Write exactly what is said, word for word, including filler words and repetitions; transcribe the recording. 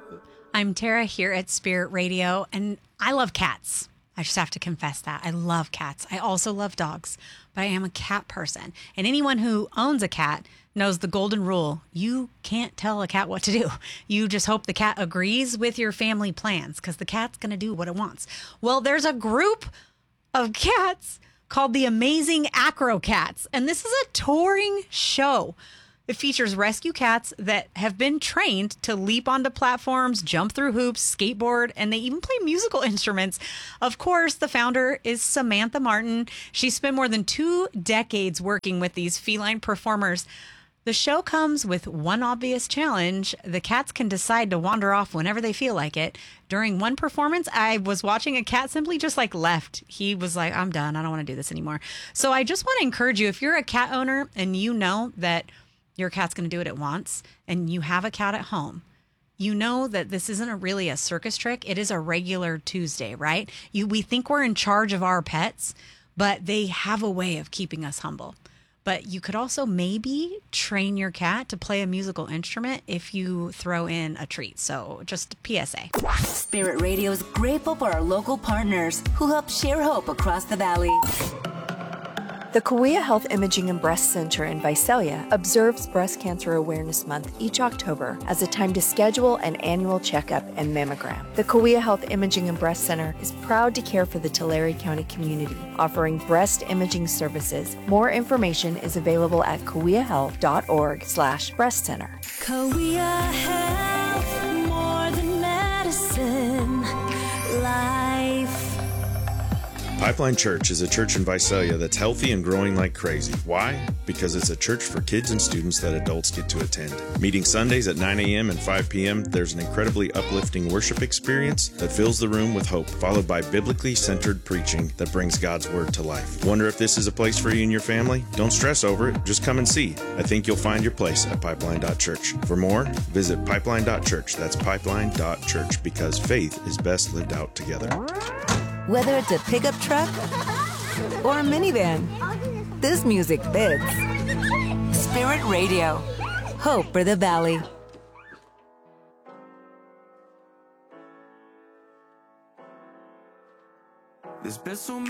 I'm Tara here at Spirit Radio, and I love cats. I just have to confess that. I love cats. I also love dogs, but I am a cat person. And anyone who owns a cat knows the golden rule. You can't tell a cat what to do. You just hope the cat agrees with your family plans because the cat's going to do what it wants. Well, there's a group of cats called the Amazing Acro Cats, and this is a touring show. It features rescue cats that have been trained to leap onto platforms, jump through hoops, skateboard, and they even play musical instruments. Of course, the founder is Samantha Martin. She spent more than two decades working with these feline performers. The show comes with one obvious challenge. The cats can decide to wander off whenever they feel like it. During one performance, I was watching a cat simply just like left. He was like, I'm done. I don't want to do this anymore. So I just want to encourage you, if you're a cat owner and you know that your cat's going to do what it wants, and you have a cat at home, you know that this isn't a really a circus trick. It is a regular Tuesday, right? You, we think we're in charge of our pets, but they have a way of keeping us humble. But you could also maybe train your cat to play a musical instrument if you throw in a treat. So just P S A. Spirit Radio is grateful for our local partners who help share hope across the valley. The Kauai Health Imaging and Breast Center in Visalia observes Breast Cancer Awareness Month each October as a time to schedule an annual checkup and mammogram. The Kauai Health Imaging and Breast Center is proud to care for the Tulare County community, offering breast imaging services. More information is available at kauaihealth.org slash breast center. Kauai Health, more than medicine, life. Pipeline Church is a church in Visalia that's healthy and growing like crazy. Why? Because it's a church for kids and students that adults get to attend. Meeting Sundays at nine a.m. and five p.m., there's an incredibly uplifting worship experience that fills the room with hope, followed by biblically centered preaching that brings God's word to life. Wonder if this is a place for you and your family? Don't stress over it. Just come and see. I think you'll find your place at pipeline dot church. For more, visit pipeline dot church. That's pipeline dot church, because faith is best lived out together. Whether it's a pickup truck or a minivan, this music fits. Spirit Radio. Hope for the Valley. There's been so many